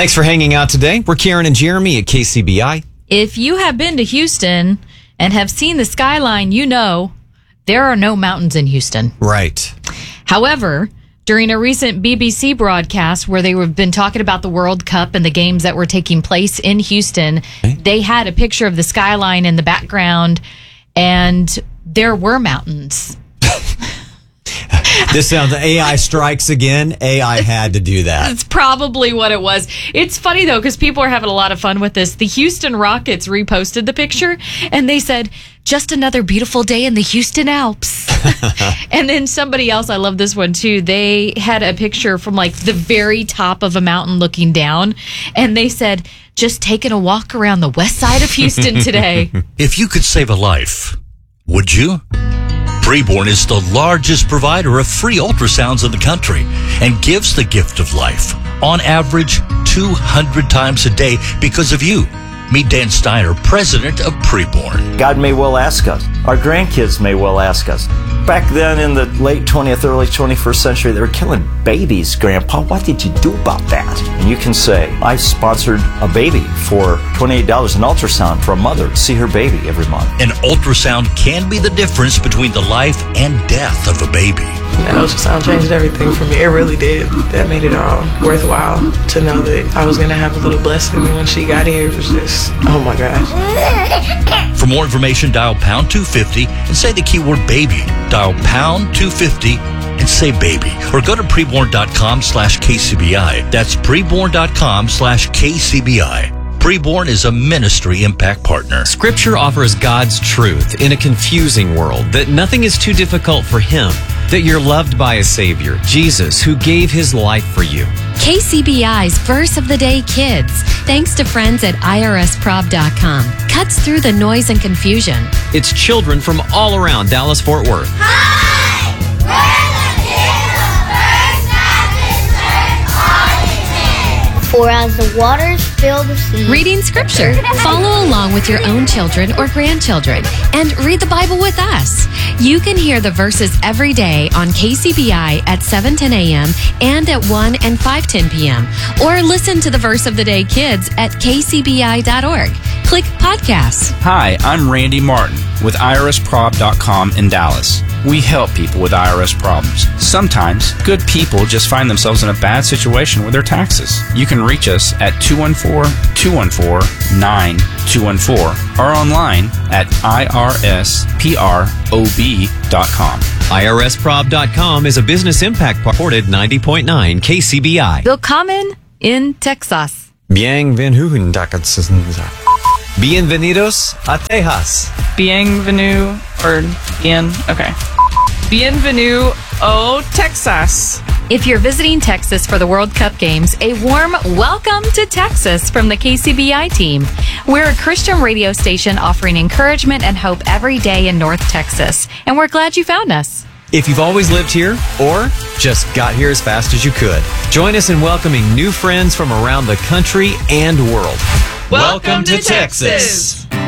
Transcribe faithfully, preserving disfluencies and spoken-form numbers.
Thanks for hanging out today. We're Karen and Jeremy at K C B I. If you have been to Houston and have seen the skyline, you know there are no mountains in Houston. Right. However, during a recent B B C broadcast where they have been talking about the World Cup and the games that were taking place in Houston, okay. they had a picture of the skyline in the background, and there were mountains. This sounds, A I strikes again. A I had to do that. It's probably what it was. It's funny, though, because people are having a lot of fun with this. The Houston Rockets reposted the picture, and they said, just another beautiful day in the Houston Alps. And then somebody else, I love this one, too. They had a picture from, like, the very top of a mountain looking down, and they said, just taking a walk around the west side of Houston today. If you could save a life, would you? Preborn is the largest provider of free ultrasounds in the country and gives the gift of life, on average, two hundred times a day because of you. Meet Dan Steiner, president of Preborn. God may well ask us. Our grandkids may well ask us. Back then in the late twentieth, early twenty-first century, they were killing babies. Grandpa, what did you do about that? And you can say, I sponsored a baby for twenty-eight dollars, an ultrasound for a mother to see her baby every month. An ultrasound can be the difference between the life and death of a baby. That ultrasound changed everything for me. It really did. That made it all worthwhile to know that I was going to have a little blessing. And when she got here, it was just, oh my gosh. For more information, dial pound two fifty and say the keyword baby. Dial pound two fifty and say baby. Or go to preborn.com slash KCBI. That's preborn.com slash KCBI. Preborn is a ministry impact partner. Scripture offers God's truth in a confusing world, that nothing is too difficult for Him, that you're loved by a Savior, Jesus, who gave His life for you. K C B I's Verse of the Day Kids, thanks to friends at I R S prob dot com, cuts through the noise and confusion. It's children from all around Dallas-Fort Worth. Hi! We're the kids of First Baptist Church Arlington. For as the waters fill the sea. Reading Scripture. Follow along with your own children or grandchildren and read the Bible with us. You can hear the verses every day on K C B I at seven ten a.m. and at one and five ten p.m. Or listen to the Verse of the Day Kids at k c b i dot org. Click Podcasts. Hi, I'm Randy Martin with I R S prob dot com in Dallas. We help people with I R S problems. Sometimes, good people just find themselves in a bad situation with their taxes. You can reach us at two one four, two one four, nine two one four or online at I R S prob dot com. I R S prob dot com is a business impact reported ninety point nine K C B I. Willkommen in Texas. Bienvenidos a Texas. Bienvenue, or bien, okay. Bienvenue au Texas. If you're visiting Texas for the World Cup games, a warm welcome to Texas from the K C B I team. We're a Christian radio station offering encouragement and hope every day in North Texas, and we're glad you found us. If you've always lived here or just got here as fast as you could, join us in welcoming new friends from around the country and world. Welcome, Welcome to, to Texas. Texas.